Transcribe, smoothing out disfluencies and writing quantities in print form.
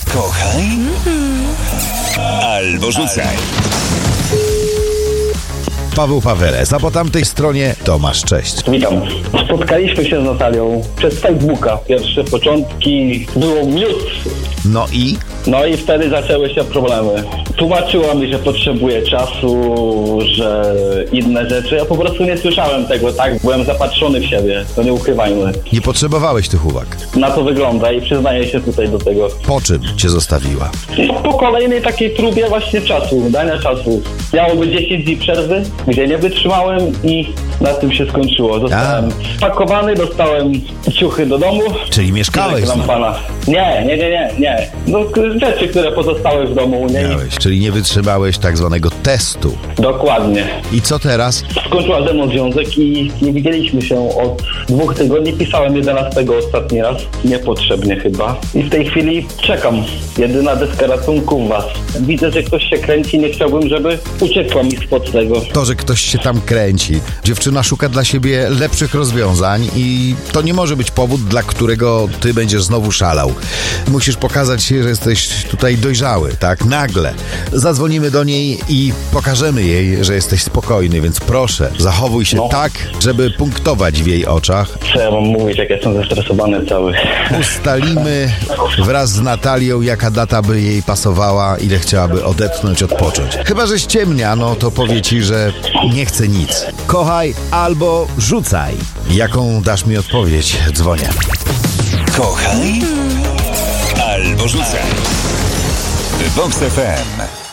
Kochaj albo rzucaj. Paweł Paweles, a po tamtej stronie Tomasz, cześć. Witam. Spotkaliśmy się z Natalią przez Facebooka. Pierwsze początki było miód. No i? No i wtedy zaczęły się problemy. Tłumaczyła mi, że potrzebuje czasu, że inne rzeczy. Ja po prostu nie słyszałem tego, tak? Byłem zapatrzony w siebie, to nie ukrywajmy. Nie potrzebowałeś tych uwag. Na to wygląda i przyznaję się tutaj do tego. Po czym cię zostawiła? Po kolejnej takiej próbie właśnie czasu, dania czasu. Miało być 10 dni przerwy, gdzie nie wytrzymałem i na tym się skończyło. Zostałem spakowany, dostałem ciuchy do domu. Czyli mieszkałeś z nim? Nie. No rzeczy, które pozostały w domu u niej. Miałeś, czyli nie wytrzymałeś tak zwanego testu. Dokładnie. I co teraz? Skończyła ze mną związek i nie widzieliśmy się od 2 tygodni. Pisałem 11 ostatni raz. Niepotrzebnie chyba. I w tej chwili czekam. Jedyna deska ratunku w was. Widzę, że ktoś się kręci. Nie chciałbym, żeby uciekła mi spod tego. To, że ktoś się tam kręci. Dziewczyna szuka dla siebie lepszych rozwiązań i to nie może być powód, dla którego ty będziesz znowu szalał. Musisz pokazać się, że jesteś tutaj dojrzały, tak? Nagle. Zadzwonimy do niej i pokażemy jej, że jesteś spokojny, więc proszę, zachowuj się tak, żeby punktować w jej oczach. Co ja mam mówić, jak jestem zestresowany cały. Ustalimy wraz z Natalią, jaka data by jej pasowała, ile chciałaby odetchnąć, odpocząć. Chyba że ściemnia, no to powie ci, że nie chce nic. Kochaj albo rzucaj. Jaką dasz mi odpowiedź? Dzwonię. Kochaj albo rzucaj. Vox FM.